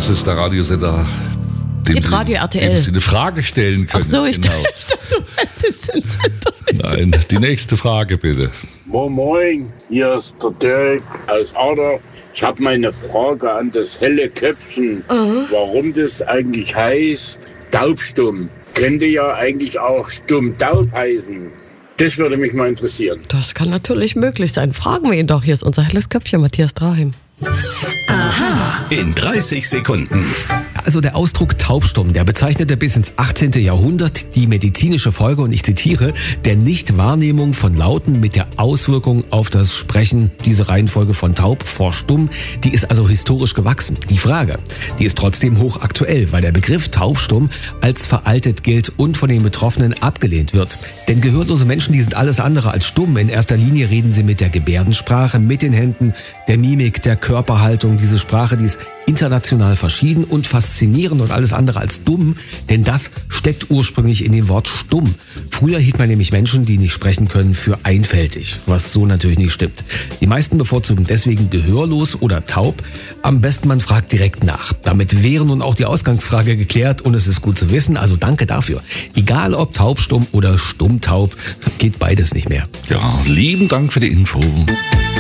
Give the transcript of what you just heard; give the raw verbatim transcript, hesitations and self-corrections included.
dass es der Radiosender dem Mit Radio R T L. Sie eine Frage stellen können. Ach so, ich genau. dachte, du weißt jetzt den Sender nicht. Nein, die nächste Frage bitte. Moin Moin, hier ist der Dirk aus Ader. Ich habe meine Frage an das helle Köpfchen, uh-huh. warum das eigentlich heißt taubstumm. Könnte ja eigentlich auch stumm-taub heißen. Das würde mich mal interessieren. Das kann natürlich möglich sein. Fragen wir ihn doch. Hier ist unser helles Köpfchen, Matthias Draheim. Aha. In dreißig Sekunden. Also der Ausdruck taubstumm, der bezeichnete bis ins achtzehnte. Jahrhundert die medizinische Folge, und ich zitiere, der Nichtwahrnehmung von Lauten mit der Auswirkung auf das Sprechen. Diese Reihenfolge von taub vor stumm, die ist also historisch gewachsen. Die Frage, die ist trotzdem hochaktuell, weil der Begriff taubstumm als veraltet gilt und von den Betroffenen abgelehnt wird. Denn gehörlose Menschen, die sind alles andere als stumm. In erster Linie reden sie mit der Gebärdensprache, mit den Händen, der Mimik, der Körperhaltung. Diese Sprache, die ist international verschieden und faszinierend und alles andere als dumm, denn das steckt ursprünglich in dem Wort stumm. Früher hielt man nämlich Menschen, die nicht sprechen können, für einfältig, was so natürlich nicht stimmt. Die meisten bevorzugen deswegen gehörlos oder taub. Am besten man fragt direkt nach. Damit wäre nun auch die Ausgangsfrage geklärt und es ist gut zu wissen, also danke dafür. Egal ob taubstumm oder stummtaub, geht beides nicht mehr. Ja, lieben Dank für die Info.